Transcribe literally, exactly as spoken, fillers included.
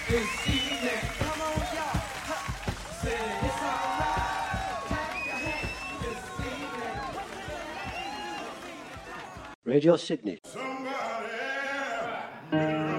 this evening. Come on, y'all. Huh. Say it's alright. Clap your hands this evening. Radio Sydney. Somebody